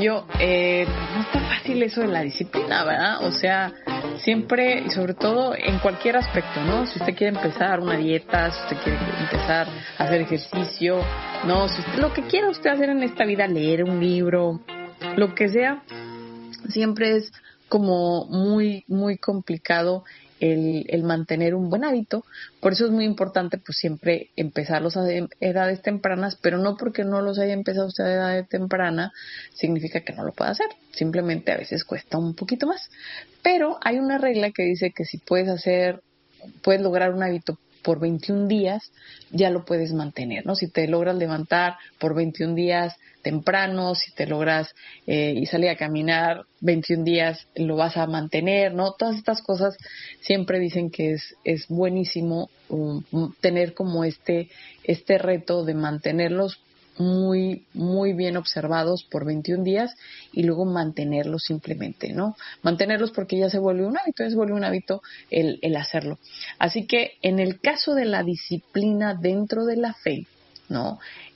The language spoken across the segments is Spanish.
No es tan fácil eso de la disciplina, ¿verdad? O sea, siempre y sobre todo en cualquier aspecto, ¿no? Si usted quiere empezar una dieta, si usted quiere empezar a hacer ejercicio, ¿no? Si usted, lo que quiera usted hacer en esta vida, leer un libro, lo que sea, siempre es como muy, muy complicado el mantener un buen hábito. Por eso es muy importante pues siempre empezarlos a edades tempranas, pero no porque no los haya empezado usted a edad temprana significa que no lo pueda hacer. Simplemente a veces cuesta un poquito más. Pero hay una regla que dice que si puedes lograr un hábito por 21 días, ya lo puedes mantener, ¿no? Si te logras levantar por 21 días temprano, si te logras y salir a caminar 21 días, lo vas a mantener, ¿no? Todas estas cosas siempre dicen que es buenísimo tener como este reto de mantenerlos muy, muy bien observados por 21 días y luego mantenerlos simplemente, ¿no? Mantenerlos porque ya se vuelve un hábito el hacerlo. Así que en el caso de la disciplina dentro de la fe, ¿no?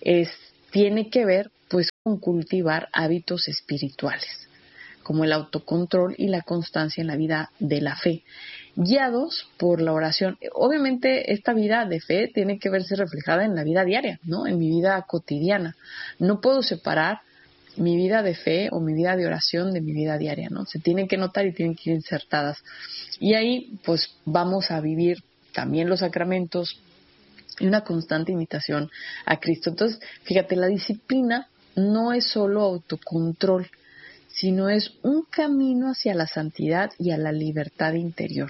Tiene que ver pues con cultivar hábitos espirituales, como el autocontrol y la constancia en la vida de la fe, guiados por la oración. Obviamente esta vida de fe tiene que verse reflejada en la vida diaria, ¿no? En mi vida cotidiana. No puedo separar mi vida de fe o mi vida de oración de mi vida diaria, ¿no? Se tienen que notar y tienen que ir insertadas. Y ahí pues vamos a vivir también los sacramentos y una constante imitación a Cristo. Entonces, fíjate, la disciplina no es solo autocontrol, sino es un camino hacia la santidad y a la libertad interior.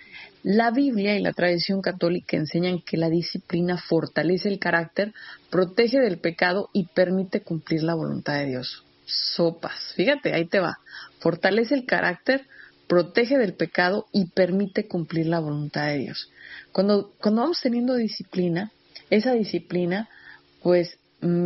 La Biblia y la tradición católica enseñan que la disciplina fortalece el carácter, protege del pecado y permite cumplir la voluntad de Dios. Sopas, fíjate, ahí te va. Fortalece el carácter, protege del pecado y permite cumplir la voluntad de Dios. Cuando vamos teniendo disciplina, esa disciplina pues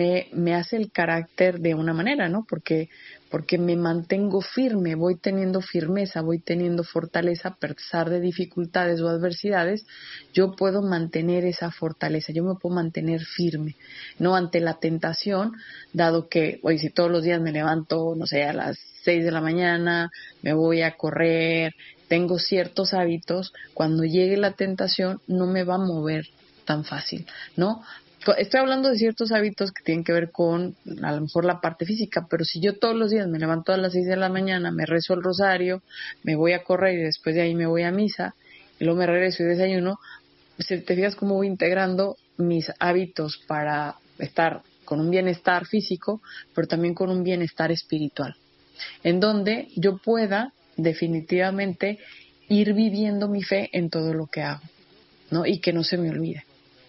me hace el carácter de una manera, ¿no? Porque me mantengo firme, voy teniendo firmeza, voy teniendo fortaleza a pesar de dificultades o adversidades, yo puedo mantener esa fortaleza, yo me puedo mantener firme, no ante la tentación, dado que, oye, si todos los días me levanto, no sé, a las 6 de la mañana, me voy a correr, tengo ciertos hábitos, cuando llegue la tentación no me va a mover tan fácil, ¿no? Estoy hablando de ciertos hábitos que tienen que ver con a lo mejor la parte física, pero si yo todos los días me levanto a las 6 de la mañana, me rezo el rosario, me voy a correr y después de ahí me voy a misa, y luego me regreso y desayuno, si te fijas cómo voy integrando mis hábitos para estar con un bienestar físico, pero también con un bienestar espiritual, en donde yo pueda definitivamente ir viviendo mi fe en todo lo que hago, ¿no? Y que no se me olvide.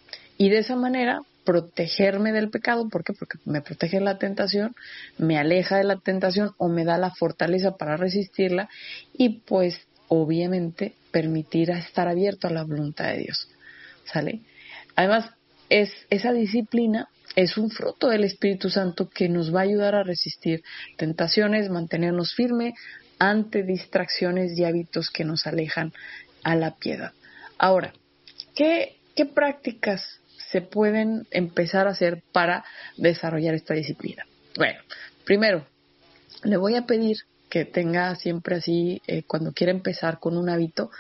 Y de esa manera protegerme del pecado. ¿Por qué? Porque me protege de la tentación, me aleja de la tentación o me da la fortaleza para resistirla y pues obviamente permitir estar abierto a la voluntad de Dios. ¿Sale? Además, esa disciplina es un fruto del Espíritu Santo que nos va a ayudar a resistir tentaciones, mantenernos firmes ante distracciones y hábitos que nos alejan a la piedad. Ahora, ¿qué prácticas se pueden empezar a hacer para desarrollar esta disciplina? Bueno, primero, le voy a pedir que tenga siempre así, cuando quiera empezar con un hábito,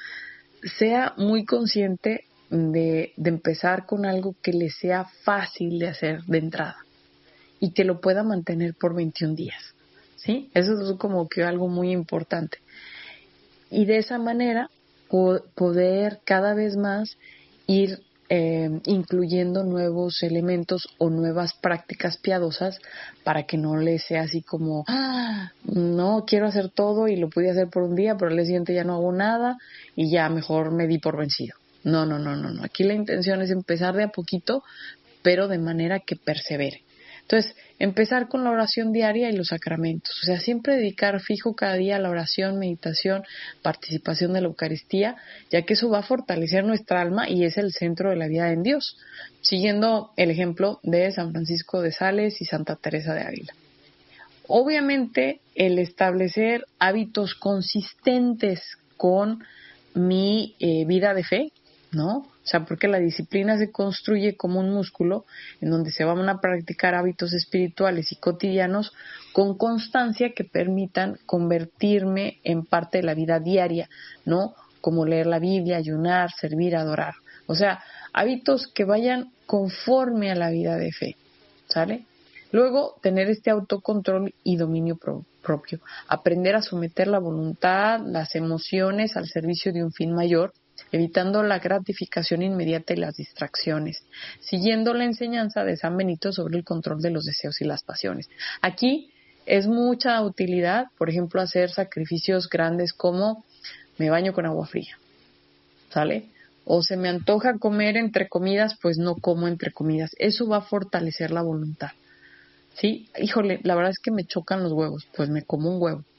sea muy consciente de empezar con algo que le sea fácil de hacer de entrada y que lo pueda mantener por 21 días, ¿sí? Eso es como que algo muy importante. Y de esa manera poder cada vez más ir incluyendo nuevos elementos o nuevas prácticas piadosas para que no le sea así como, no, quiero hacer todo y lo pude hacer por un día, pero al día siguiente ya no hago nada y ya mejor me di por vencido. No. Aquí la intención es empezar de a poquito, pero de manera que persevere. Entonces, empezar con la oración diaria y los sacramentos. O sea, siempre dedicar fijo cada día a la oración, meditación, participación de la Eucaristía, ya que eso va a fortalecer nuestra alma y es el centro de la vida en Dios, siguiendo el ejemplo de San Francisco de Sales y Santa Teresa de Ávila. Obviamente, el establecer hábitos consistentes con mi vida de fe, ¿no? O O sea, porque la disciplina se construye como un músculo en donde se van a practicar hábitos espirituales y cotidianos con constancia que permitan convertirme en parte de la vida diaria, ¿no? Como leer la Biblia, ayunar, servir, adorar. O sea, hábitos que vayan conforme a la vida de fe, ¿sale? Luego, tener este autocontrol y dominio propio. Aprender a someter la voluntad, las emociones al servicio de un fin mayor, evitando la gratificación inmediata y las distracciones, siguiendo la enseñanza de San Benito sobre el control de los deseos y las pasiones. Aquí es mucha utilidad, por ejemplo, hacer sacrificios grandes como me baño con agua fría, ¿sale? O se me antoja comer entre comidas, pues no como entre comidas. Eso va a fortalecer la voluntad. Sí, híjole, la verdad es que me chocan los huevos, pues me como un huevo.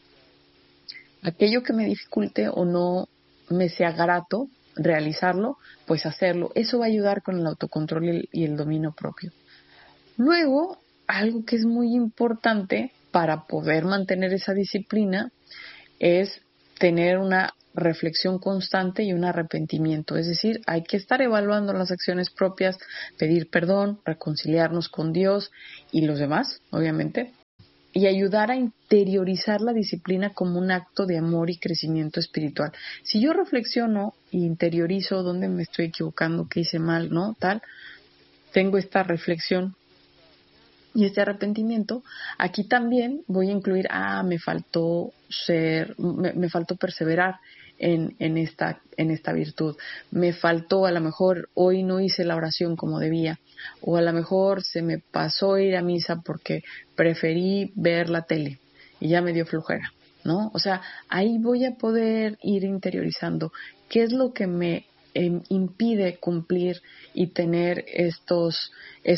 Aquello que me dificulte o no me sea grato realizarlo, pues hacerlo. Eso va a ayudar con el autocontrol y el dominio propio. Luego, algo que es muy importante para poder mantener esa disciplina es tener una reflexión constante y un arrepentimiento. Es decir, hay que estar evaluando las acciones propias, pedir perdón, reconciliarnos con Dios y los demás, obviamente, y ayudar a interiorizar la disciplina como un acto de amor y crecimiento espiritual. Si yo reflexiono e interiorizo dónde me estoy equivocando, qué hice mal, ¿no? Tal, tengo esta reflexión y este arrepentimiento, aquí también voy a incluir, me faltó me faltó perseverar en esta virtud. Me faltó, a lo mejor hoy no hice la oración como debía, o a lo mejor se me pasó ir a misa porque preferí ver la tele y ya me dio flojera, ¿no? O sea, ahí voy a poder ir interiorizando qué es lo que me impide cumplir y tener estos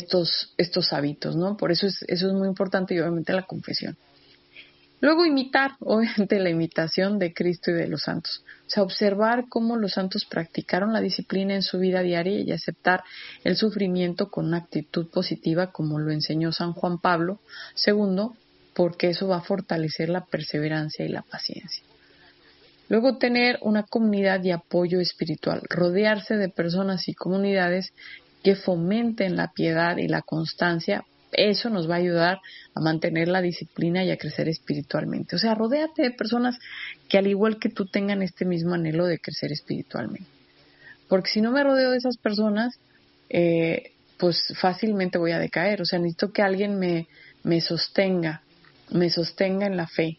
hábitos, ¿no? Por eso eso es muy importante y obviamente la confesión. Luego imitar, obviamente la imitación de Cristo y de los santos. O sea, observar cómo los santos practicaron la disciplina en su vida diaria y aceptar el sufrimiento con una actitud positiva como lo enseñó San Juan Pablo II, porque eso va a fortalecer la perseverancia y la paciencia. Luego tener una comunidad de apoyo espiritual, rodearse de personas y comunidades que fomenten la piedad y la constancia. Eso nos va a ayudar a mantener la disciplina y a crecer espiritualmente. O sea, rodéate de personas que al igual que tú tengan este mismo anhelo de crecer espiritualmente. Porque si no me rodeo de esas personas, pues fácilmente voy a decaer. O sea, necesito que alguien me sostenga en la fe,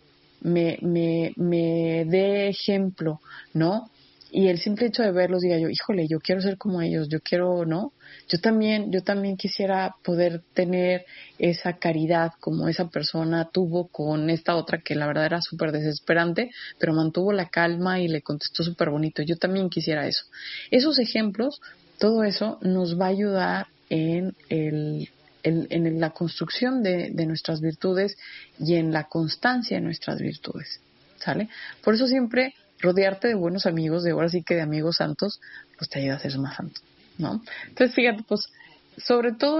me dé ejemplo, ¿no? Y el simple hecho de verlos diga yo, híjole, yo quiero ser como ellos, yo quiero, ¿no? Yo también quisiera poder tener esa caridad como esa persona tuvo con esta otra que la verdad era súper desesperante, pero mantuvo la calma y le contestó súper bonito. Yo también quisiera eso. Esos ejemplos, todo eso nos va a ayudar en la construcción de nuestras virtudes y en la constancia de nuestras virtudes, ¿sale? Por eso siempre rodearte de buenos amigos, de ahora sí que de amigos santos, pues te ayuda a ser más santo, ¿no? Entonces, fíjate, pues, sobre todo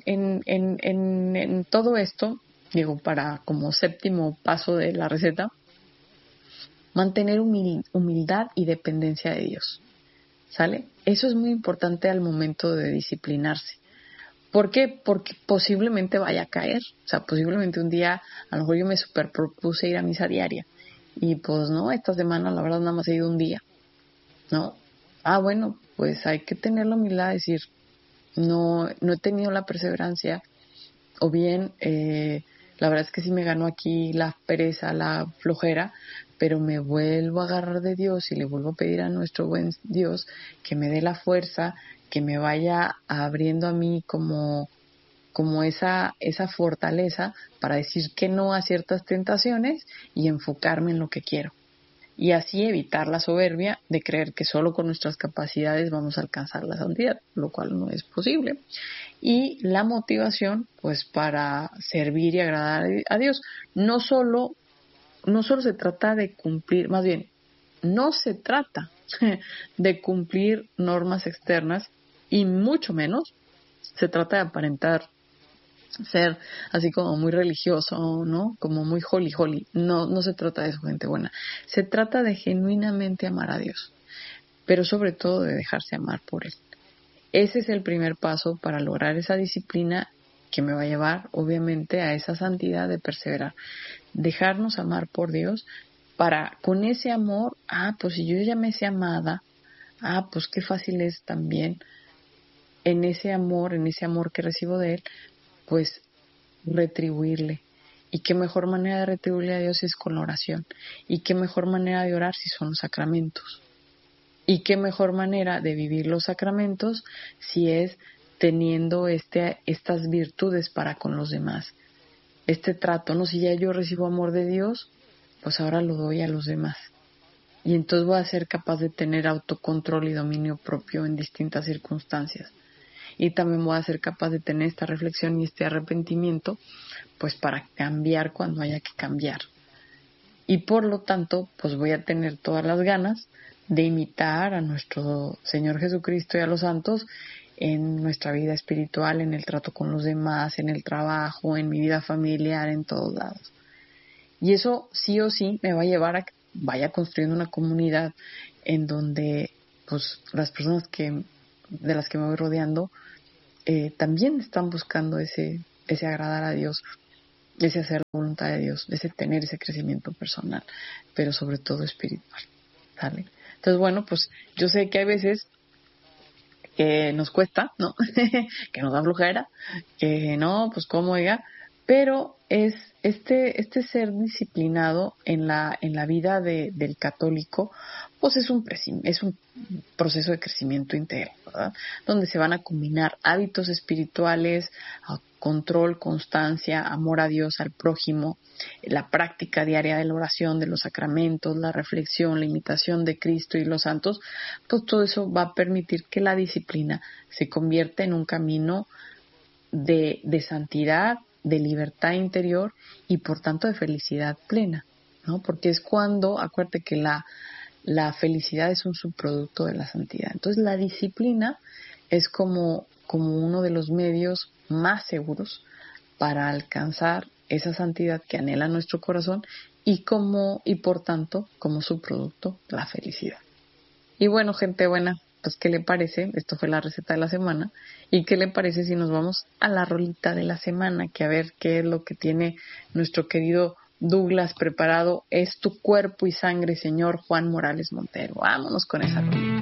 en todo esto, digo, para como séptimo paso de la receta, mantener humildad y dependencia de Dios, ¿sale? Eso es muy importante al momento de disciplinarse. ¿Por qué? Porque posiblemente vaya a caer. O sea, posiblemente un día, a lo mejor yo me superpropuse ir a misa diaria. Y pues no, esta semana la verdad nada más he ido un día, ¿no? Bueno, pues hay que tener la humildad de decir, no he tenido la perseverancia, o bien, la verdad es que sí me ganó aquí la pereza, la flojera, pero me vuelvo a agarrar de Dios y le vuelvo a pedir a nuestro buen Dios que me dé la fuerza, que me vaya abriendo a mí como esa fortaleza para decir que no a ciertas tentaciones y enfocarme en lo que quiero. Y así evitar la soberbia de creer que solo con nuestras capacidades vamos a alcanzar la santidad, lo cual no es posible. Y la motivación, pues, para servir y agradar a Dios. No solo se trata de cumplir, más bien, no se trata de cumplir normas externas y mucho menos se trata de aparentar ser así como muy religioso, ¿no? Como muy holy. No se trata de eso, gente buena. Se trata de genuinamente amar a Dios, pero sobre todo de dejarse amar por Él. ese es el primer paso para lograr esa disciplina que me va a llevar, obviamente, a esa santidad de perseverar. Dejarnos amar por Dios para, con ese amor, pues si yo ya me sé amada, pues qué fácil es también en ese amor que recibo de Él, pues retribuirle. Y qué mejor manera de retribuirle a Dios es con la oración. Y qué mejor manera de orar si son los sacramentos. Y qué mejor manera de vivir los sacramentos si es teniendo estas virtudes para con los demás. Este trato, ¿no? Si ya yo recibo amor de Dios, pues ahora lo doy a los demás. Y entonces voy a ser capaz de tener autocontrol y dominio propio en distintas circunstancias. Y también voy a ser capaz de tener esta reflexión y este arrepentimiento, pues para cambiar cuando haya que cambiar. Y por lo tanto, pues voy a tener todas las ganas de imitar a nuestro Señor Jesucristo y a los santos en nuestra vida espiritual, en el trato con los demás, en el trabajo, en mi vida familiar, en todos lados. Y eso sí o sí me va a llevar a que vaya construyendo una comunidad en donde pues las personas de las que me voy rodeando también están buscando ese agradar a Dios, ese hacer la voluntad de Dios, ese tener ese crecimiento personal, pero sobre todo espiritual, ¿sale? Entonces, bueno, pues yo sé que hay veces que nos cuesta, ¿no? Que nos da flojera, que no, pues cómo, oiga, pero es este ser disciplinado en la vida del católico, pues es un proceso de crecimiento integral, ¿verdad? Donde se van a combinar hábitos espirituales, control, constancia, amor a Dios, al prójimo, la práctica diaria de la oración, de los sacramentos, la reflexión, la imitación de Cristo y los santos, pues todo eso va a permitir que la disciplina se convierta en un camino de santidad, de libertad interior y por tanto de felicidad plena, ¿no? Porque es cuando, acuérdate que la felicidad es un subproducto de la santidad. Entonces la disciplina es como uno de los medios más seguros para alcanzar esa santidad que anhela nuestro corazón y por tanto como subproducto la felicidad. Y bueno, gente buena, pues ¿qué le parece? Esto fue la receta de la semana. ¿Y qué le parece si nos vamos a la rolita de la semana? Que a ver qué es lo que tiene nuestro querido Douglas preparado. Es tu cuerpo y sangre, señor Juan Morales Montero. Vámonos con esa rolita.